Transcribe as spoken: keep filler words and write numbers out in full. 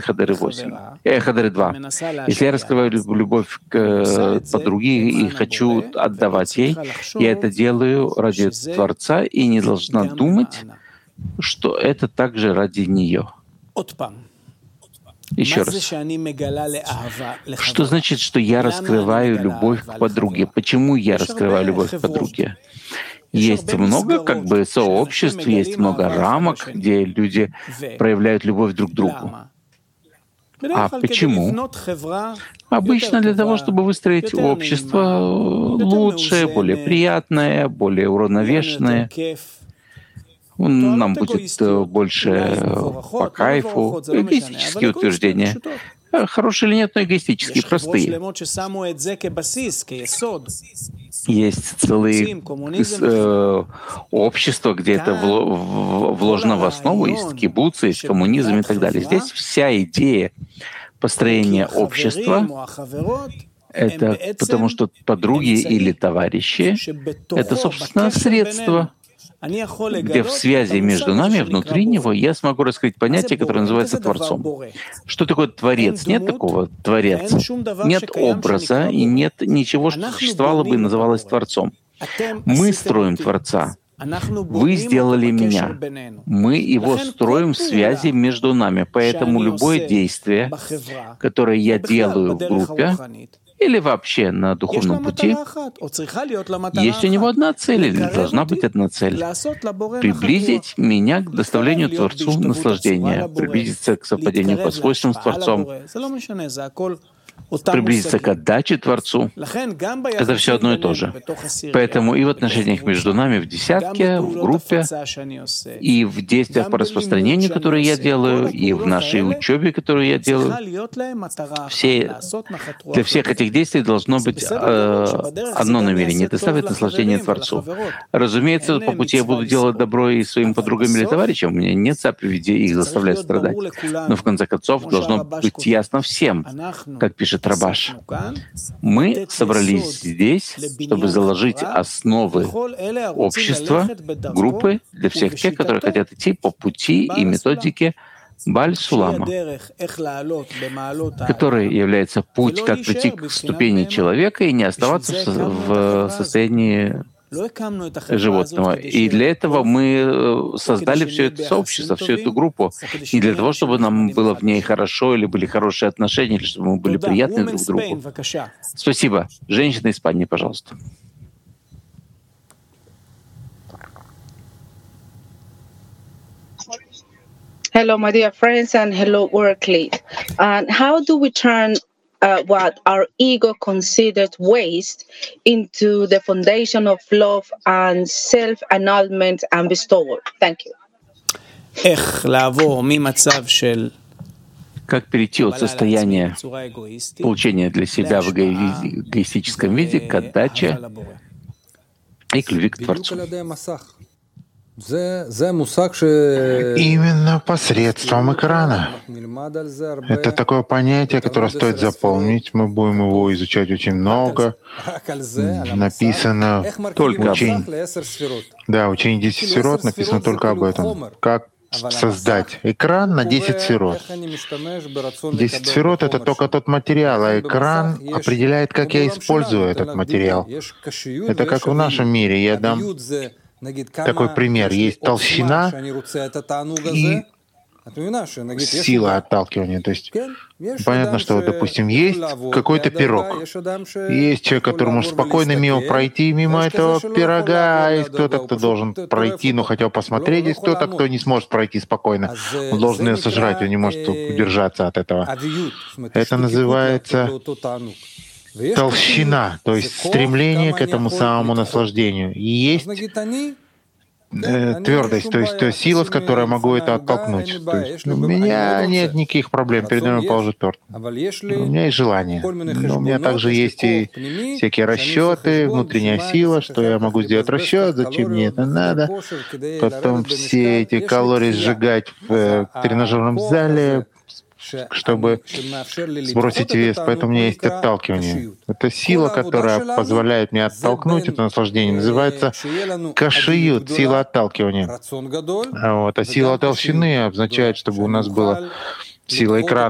на Хадары восемь, э, Хадары два. Если я раскрываю люб- любовь к э, подруге и хочу отдавать ей, я это делаю ради Творца и не должна думать, что это также ради нее. Еще раз. Что значит, что я раскрываю любовь к подруге? Почему я раскрываю любовь к подруге? Есть много как бы сообществ, есть много рамок, где люди проявляют любовь друг к другу. А почему? Обычно для того, чтобы выстроить общество лучшее, более приятное, более уравновешенное. Нам будет больше по кайфу. Эгоистические утверждения. Хорошие или нет, но эгоистические, простые. Есть целые э, общества, где это вло- вложено в основу, есть кибуцы, есть коммунизм и так далее. Здесь вся идея построения общества — это потому, что подруги или товарищи — это, собственно, средство, где в связи между нами, внутри него, я смогу раскрыть понятие, которое называется Творцом. Что такое Творец? Нет такого Творец. Нет образа и нет ничего, что существовало бы и называлось Творцом. Мы строим Творца. Вы сделали меня. Мы его строим в связи между нами. Поэтому любое действие, которое я делаю в группе, или вообще на духовном пути, есть у него одна цель, или должна быть одна цель — приблизить меня к доставлению Творцу наслаждения, приблизиться к совпадению по свойствам с Творцом, приблизиться к отдаче Творцу. Это все одно и то же. Поэтому и в отношениях между нами в десятке, в группе, и в действиях по распространению, которые я делаю, и в нашей учебе, которую я делаю, все, для всех этих действий должно быть э, одно намерение — доставить наслаждение Творцу. Разумеется, по пути я буду делать добро и своим подругам или товарищам. У меня нет заповеди их заставлять страдать. Но в конце концов должно быть ясно всем, как пишет Рабаш. Мы собрались здесь, чтобы заложить основы общества, группы для всех тех, которые хотят идти по пути и методике Бааль Сулама, который является путь, как прийти к ступени человека и не оставаться в состоянии животного. И для этого мы создали все это сообщество, всю эту группу. Не для того, чтобы нам было в ней хорошо, или были хорошие отношения, или чтобы мы были приятны друг другу. Спасибо. Женщина из Испании, пожалуйста. Hello, my dear friends, and hello, workplace. And how do we turn Uh, what our ego considered waste into the foundation of love and self-annulment and bestowal? Thank you. Как перейти от состояния получения для себя в эгоистическом виде к отдаче и к любви к Творцу? Именно посредством экрана. Это такое понятие, которое стоит запомнить. Мы будем его изучать очень много. Написано только учень... Да, учение десяти сферот написано только об этом. Как создать экран на десять сферот. десять сферот — это только тот материал, а экран определяет, как я использую этот материал. Это как в нашем мире. Я дам такой пример. Есть толщина и сила отталкивания. То есть понятно, что, допустим, есть какой-то пирог. Есть человек, который может спокойно мимо пройти, мимо этого пирога, а есть кто-то, кто должен пройти, но хотел посмотреть, есть кто-то, кто не сможет пройти спокойно. Он должен ее сожрать, он не может удержаться от этого. Это называется толщина, то есть стремление к этому самому наслаждению. И есть э, твердость, то есть то сила, с которой я могу это оттолкнуть. То есть у меня нет никаких проблем, передо мной положить торт. У меня есть желание. Но у меня также есть и всякие расчеты, внутренняя сила, что я могу сделать расчет, зачем мне это надо. Потом все эти калории сжигать в э, тренажерном зале, чтобы сбросить вес, поэтому у меня есть отталкивание. Это сила, которая позволяет мне оттолкнуть это наслаждение, называется кашиют, сила отталкивания. Вот. А сила толщины означает, чтобы у нас была сила экрана.